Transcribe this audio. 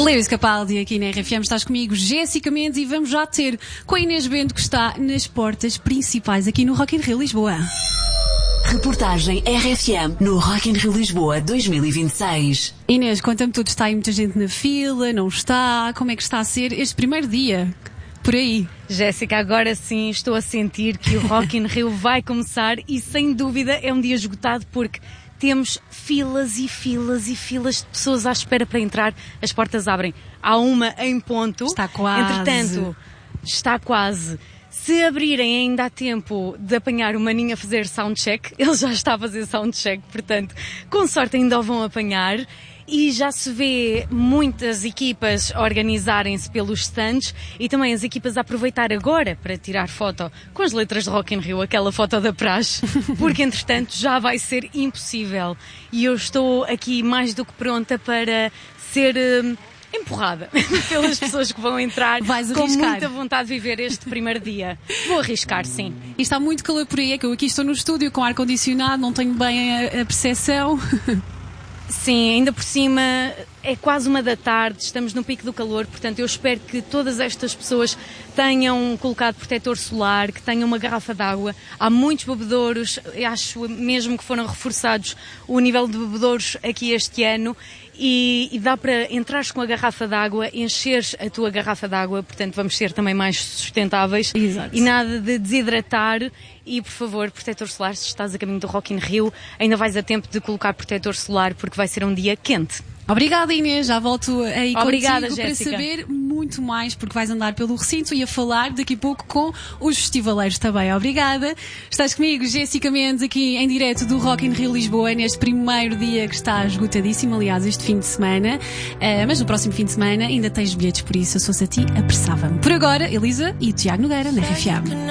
Lewis Capaldi aqui na RFM, estás comigo, Jéssica Mendes, e vamos já ter com a Inês Bento, que está nas portas principais aqui no Rock in Rio Lisboa. Reportagem RFM no Rock in Rio Lisboa 2026. Inês, conta-me tudo, está aí muita gente na fila, não está? Como é que está a ser este primeiro dia por aí? Jéssica, agora sim estou a sentir que o Rock in Rio vai começar e sem dúvida é um dia esgotado porque temos filas e filas e filas de pessoas à espera para entrar. As portas abrem à 1 em ponto. Está quase. Entretanto, está quase. Se abrirem ainda há tempo de apanhar o maninho a fazer soundcheck. Ele já está a fazer soundcheck, portanto, com sorte ainda o vão apanhar. E já se vê muitas equipas a organizarem-se pelos stands e também as equipas a aproveitar agora para tirar foto com as letras de Rock in Rio, aquela foto da praxe, porque entretanto já vai ser impossível. E eu estou aqui mais do que pronta para ser empurrada pelas pessoas que vão entrar. Vais com arriscar. muita vontade de viver este primeiro dia. Vou arriscar, sim. E está muito calor por aí, é que eu aqui estou no estúdio com ar-condicionado, não tenho bem a percepção. Sim, ainda por cima é quase 1 da tarde, estamos no pico do calor, portanto eu espero que todas estas pessoas tenham colocado protetor solar, que tenham uma garrafa de água. Há muitos bebedouros, acho mesmo que foram reforçados o nível de bebedouros aqui este ano e dá para entrares com a garrafa de água, encheres a tua garrafa de água, portanto vamos ser também mais sustentáveis. Exato. E nada de desidratar. E, por favor, protetor solar, se estás a caminho do Rock in Rio, ainda vais a tempo de colocar protetor solar, porque vai ser um dia quente. Obrigada, Inês, já volto aí Obrigada, contigo para Jéssica. saber muito mais, porque vais andar pelo recinto e a falar daqui a pouco com os festivaleiros também. Obrigada. Estás comigo, Jéssica Mendes, aqui em direto do Rock in Rio Lisboa, neste primeiro dia que está esgotadíssimo, aliás, este fim de semana. Mas no próximo fim de semana ainda tens bilhetes, por isso, eu se fosse a ti, apressava-me. Por agora, Elisa e o Tiago Nogueira, na RFM.